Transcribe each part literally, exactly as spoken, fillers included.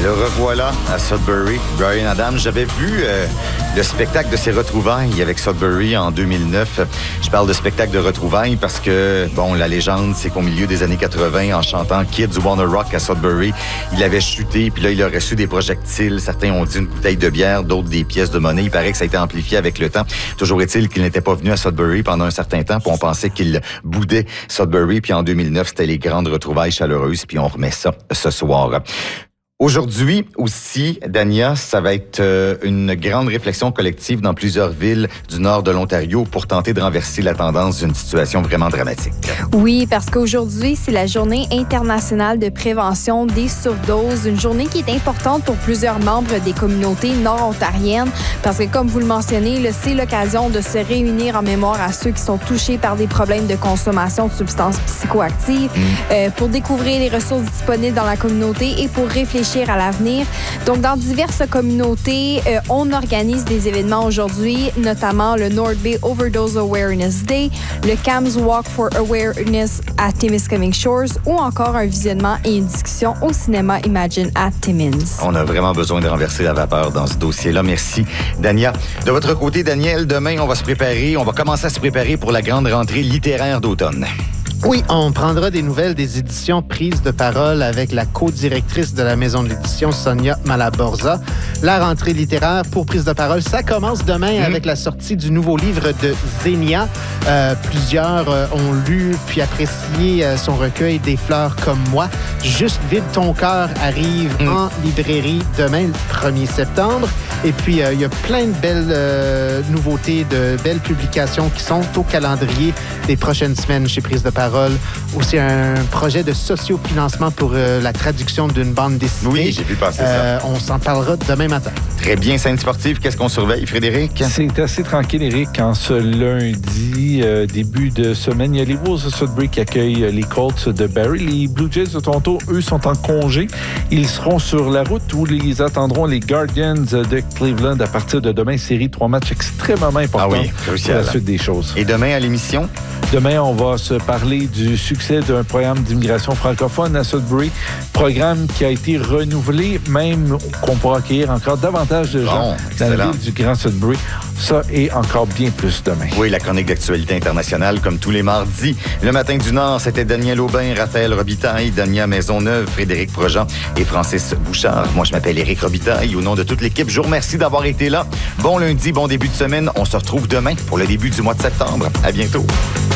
Le revoilà à Sudbury. Bryan Adams, j'avais vu euh, le spectacle de ses retrouvailles avec Sudbury en deux mille neuf. Je parle de spectacle de retrouvailles parce que, bon, la légende, c'est qu'au milieu des années quatre-vingt, en chantant Kids Wanna Rock à Sudbury, il avait chuté, puis là, il a reçu des projectiles. Certains ont dit une bouteille de bière, d'autres des pièces de monnaie. Il paraît que ça a été amplifié avec le temps. Toujours est-il qu'il n'était pas venu à Sudbury pendant un certain temps, puis on pensait qu'il boudait Sudbury. Puis en deux mille neuf, c'était les grandes retrouvailles chaleureuses, puis on remet ça ce soir. Aujourd'hui aussi, Dania, ça va être euh, une grande réflexion collective dans plusieurs villes du nord de l'Ontario pour tenter de renverser la tendance d'une situation vraiment dramatique. Oui, parce qu'aujourd'hui, c'est la journée internationale de prévention des surdoses, une journée qui est importante pour plusieurs membres des communautés nord-ontariennes, parce que comme vous le mentionnez, là, c'est l'occasion de se réunir en mémoire à ceux qui sont touchés par des problèmes de consommation de substances psychoactives, mmh. euh, pour découvrir les ressources disponibles dans la communauté et pour réfléchir à l'avenir. Donc, dans diverses communautés, euh, on organise des événements aujourd'hui, notamment le North Bay Overdose Awareness Day, le C A M S Walk for Awareness à Timiskaming Shores ou encore un visionnement et une discussion au cinéma Imagine à Timmins. On a vraiment besoin de renverser la vapeur dans ce dossier-là. Merci, Dania. De votre côté, Daniel, demain, on va se préparer, on va commencer à se préparer pour la grande rentrée littéraire d'automne. Oui, on prendra des nouvelles des éditions Prise de parole avec la co-directrice de la maison de l'édition, Sonia Malaborza. La rentrée littéraire pour Prise de parole, ça commence demain mmh. avec la sortie du nouveau livre de Zénia. Euh, plusieurs euh, ont lu puis apprécié euh, son recueil Des fleurs comme moi. Juste vide ton cœur arrive mmh. en librairie demain, le premier septembre. Et puis, il euh, y a plein de belles euh, nouveautés, de belles publications qui sont au calendrier des prochaines semaines chez Prise de parole. Aussi un projet de sociofinancement pour euh, la traduction d'une bande dessinée. Oui, j'ai vu passer euh, ça. On s'en parlera demain matin. Très bien, scène sportive. Qu'est-ce qu'on surveille, Frédéric? C'est assez tranquille, Éric. En ce lundi, euh, début de semaine, il y a les Wolves de Sudbury qui accueillent les Colts de Barrie. Les Blue Jays de Toronto, eux, sont en congé. Ils seront sur la route où les attendront les Guardians de Cleveland à partir de demain. Série trois matchs extrêmement importants ah oui, pour la suite des choses. Et demain, à l'émission? Demain, on va se parler du succès d'un programme d'immigration francophone à Sudbury. Programme qui a été renouvelé, même qu'on pourra accueillir encore davantage de gens bon, dans la ville du Grand Sudbury. Ça et encore bien plus demain. Oui, la chronique d'actualité internationale, comme tous les mardis. Le matin du Nord, c'était Daniel Aubin, Raphaël Robitaille, Dania Maisonneuve, Frédéric Projean et Francis Bouchard. Moi, je m'appelle Éric Robitaille. Au nom de toute l'équipe, je vous remercie d'avoir été là. Bon lundi, bon début de semaine. On se retrouve demain pour le début du mois de septembre. À bientôt.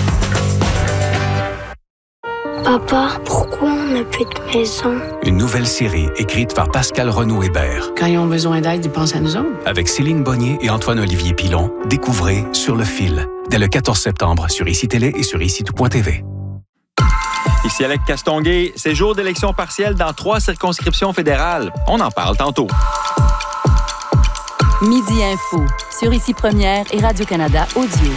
Papa, pourquoi on n'a plus de maison? Une nouvelle série écrite par Pascal Renaud-Hébert. Quand ils ont besoin d'aide, ils pensent à nous autres. Avec Céline Bonnier et Antoine-Olivier Pilon, découvrez Sur le fil, dès le quatorze septembre sur ICI Télé et sur ici tout point T V. Ici Alec Castonguay, c'est jour d'élection partielle dans trois circonscriptions fédérales. On en parle tantôt. Midi Info, sur Ici Première et Radio-Canada Audio.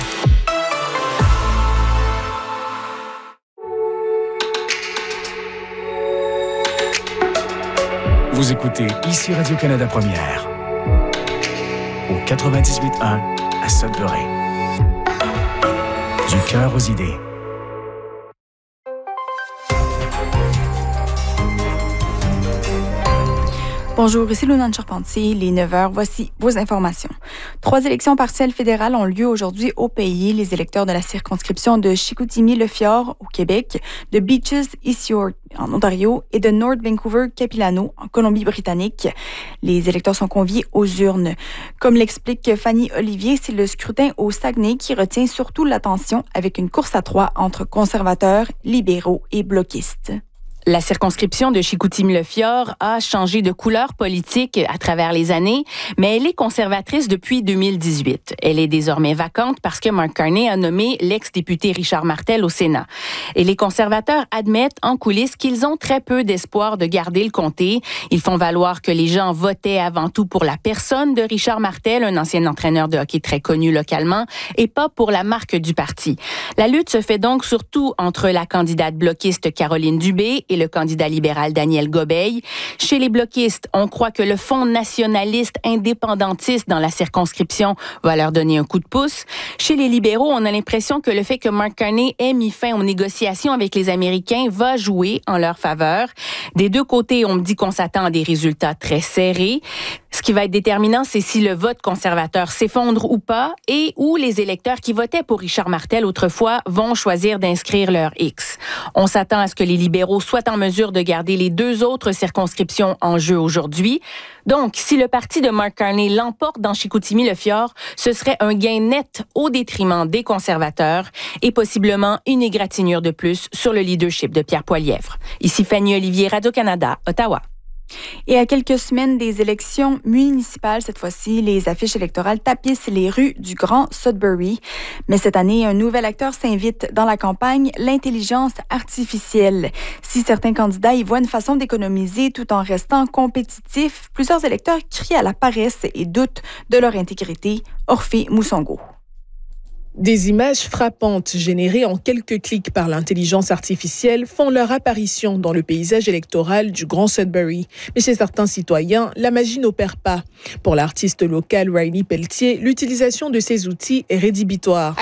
Vous écoutez Ici Radio-Canada Première, au quatre-vingt-dix-huit un à Sudbury. Du cœur aux idées. Bonjour, ici Lunane Charpentier, les neuf heures, voici vos informations. Trois élections partielles fédérales ont lieu aujourd'hui au pays. Les électeurs de la circonscription de Chicoutimi-Le-Fjord au Québec, de Beaches, East York en Ontario et de North Vancouver-Capilano en Colombie-Britannique. Les électeurs sont conviés aux urnes. Comme l'explique Fanny Olivier, c'est le scrutin au Saguenay qui retient surtout l'attention avec une course à trois entre conservateurs, libéraux et bloquistes. La circonscription de Chicoutimi-Le-Fjord a changé de couleur politique à travers les années, mais elle est conservatrice depuis deux mille dix-huit. Elle est désormais vacante parce que Mark Carney a nommé l'ex-député Richard Martel au Sénat. Et les conservateurs admettent en coulisses qu'ils ont très peu d'espoir de garder le comté. Ils font valoir que les gens votaient avant tout pour la personne de Richard Martel, un ancien entraîneur de hockey très connu localement, et pas pour la marque du parti. La lutte se fait donc surtout entre la candidate bloquiste Caroline Dubé et le candidat libéral Daniel Gobeil. Chez les bloquistes, on croit que le Fonds nationaliste indépendantiste dans la circonscription va leur donner un coup de pouce. Chez les libéraux, on a l'impression que le fait que Mark Carney ait mis fin aux négociations avec les Américains va jouer en leur faveur. Des deux côtés, on me dit qu'on s'attend à des résultats très serrés. Ce qui va être déterminant, c'est si le vote conservateur s'effondre ou pas et où les électeurs qui votaient pour Richard Martel autrefois vont choisir d'inscrire leur X. On s'attend à ce que les libéraux soient en mesure de garder les deux autres circonscriptions en jeu aujourd'hui. Donc, si le parti de Mark Carney l'emporte dans Chicoutimi-Le-Fjord, ce serait un gain net au détriment des conservateurs et possiblement une égratignure de plus sur le leadership de Pierre Poilievre. Ici Fanny Olivier, Radio-Canada, Ottawa. Et à quelques semaines des élections municipales, cette fois-ci, les affiches électorales tapissent les rues du Grand Sudbury. Mais cette année, un nouvel acteur s'invite dans la campagne, l'intelligence artificielle. Si certains candidats y voient une façon d'économiser tout en restant compétitifs, plusieurs électeurs crient à la paresse et doutent de leur intégrité. Orphée Moussongo. Des images frappantes générées en quelques clics par l'intelligence artificielle font leur apparition dans le paysage électoral du Grand Sudbury. Mais chez certains citoyens, la magie n'opère pas. Pour l'artiste local Riley Pelletier, l'utilisation de ces outils est rédhibitoire.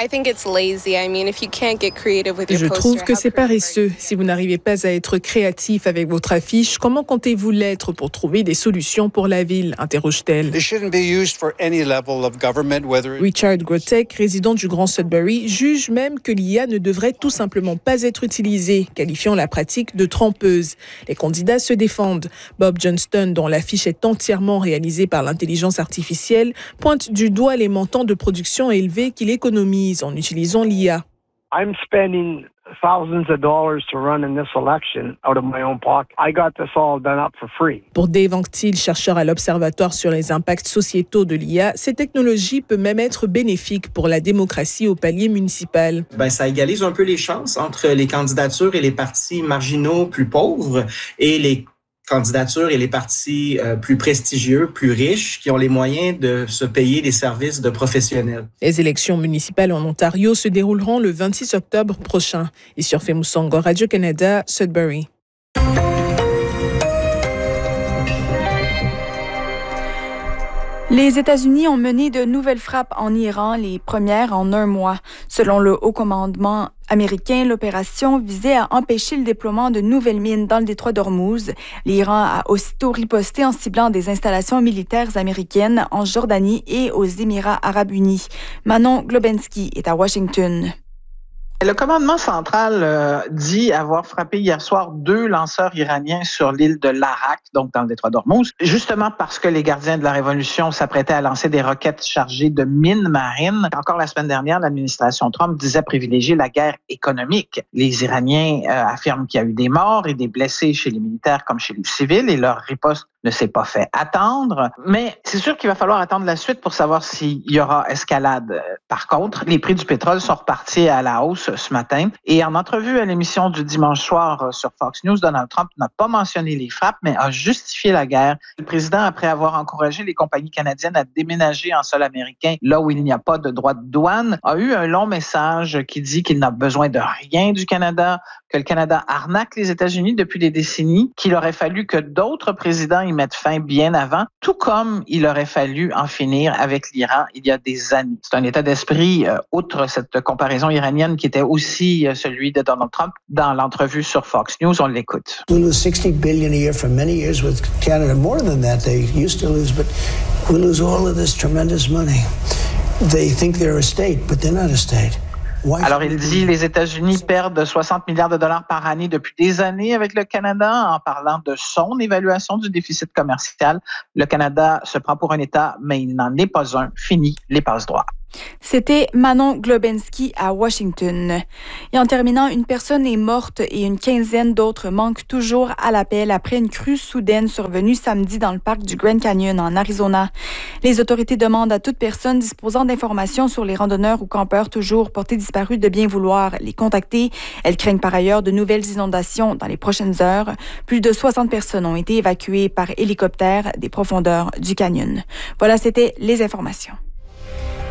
Je trouve que c'est paresseux. Si vous n'arrivez pas à être créatif avec votre affiche, comment comptez-vous l'être pour trouver des solutions pour la ville, interroge-t-elle. Richard Grotek, résident du Grand Sudbury, juge même que l'I A ne devrait tout simplement pas être utilisée, qualifiant la pratique de trompeuse. Les candidats se défendent. Bob Johnston, dont l'affiche est entièrement réalisée par l'intelligence artificielle, pointe du doigt les montants de production élevés qu'il économise en utilisant l'I A. I'm spending thousands of dollars to run in this election out of my own pocket. I got this all done up for free. Pour Dave Anctil, chercheur à l'Observatoire sur les impacts sociétaux de l'I A, ces technologies peuvent même être bénéfiques pour la démocratie au palier municipal. Ben, ça égalise un peu les chances entre les candidatures et les partis marginaux plus pauvres et les candidatures et les partis euh, plus prestigieux, plus riches, qui ont les moyens de se payer des services de professionnels. Les élections municipales en Ontario se dérouleront le vingt-six octobre prochain. Ici Orphée Moussongo, Radio-Canada, Sudbury. Les États-Unis ont mené de nouvelles frappes en Iran, les premières en un mois. Selon le haut commandement américain, l'opération visait à empêcher le déploiement de nouvelles mines dans le détroit d'Ormuz. L'Iran a aussitôt riposté en ciblant des installations militaires américaines en Jordanie et aux Émirats arabes unis. Manon Globensky est à Washington. Le commandement central euh, dit avoir frappé hier soir deux lanceurs iraniens sur l'île de l'Arak, donc dans le détroit d'Ormuz, justement parce que les gardiens de la révolution s'apprêtaient à lancer des roquettes chargées de mines marines. Encore la semaine dernière, l'administration Trump disait privilégier la guerre économique. Les Iraniens euh, affirment qu'il y a eu des morts et des blessés chez les militaires comme chez les civils et leur riposte ne s'est pas fait attendre. Mais c'est sûr qu'il va falloir attendre la suite pour savoir s'il y aura escalade. Par contre, les prix du pétrole sont repartis à la hausse ce matin. Et en entrevue à l'émission du dimanche soir sur Fox News, Donald Trump n'a pas mentionné les frappes, mais a justifié la guerre. Le président, après avoir encouragé les compagnies canadiennes à déménager en sol américain, là où il n'y a pas de droit de douane, a eu un long message qui dit qu'il n'a besoin de rien du Canada, que le Canada arnaque les États-Unis depuis des décennies, qu'il aurait fallu que d'autres présidents y mettent fin bien avant, tout comme il aurait fallu en finir avec l'Iran il y a des années. C'est un état d'esprit, euh, outre cette comparaison iranienne qui était aussi euh, celui de Donald Trump. Dans l'entrevue sur Fox News, on l'écoute. We lose sixty billion dollars a year for many years with Canada, more than that they used to lose, but we lose all of this tremendous money. They think they're a state, but they're not a state. Alors, il dit les États-Unis perdent soixante milliards de dollars par année depuis des années avec le Canada en parlant de son évaluation du déficit commercial. Le Canada se prend pour un État, mais il n'en est pas un. Fini les passe-droits. C'était Manon Globensky à Washington. Et en terminant, une personne est morte et une quinzaine d'autres manquent toujours à l'appel après une crue soudaine survenue samedi dans le parc du Grand Canyon en Arizona. Les autorités demandent à toute personne disposant d'informations sur les randonneurs ou campeurs toujours portés disparus de bien vouloir les contacter. Elles craignent par ailleurs de nouvelles inondations dans les prochaines heures. Plus de soixante personnes ont été évacuées par hélicoptère des profondeurs du canyon. Voilà, c'était les informations.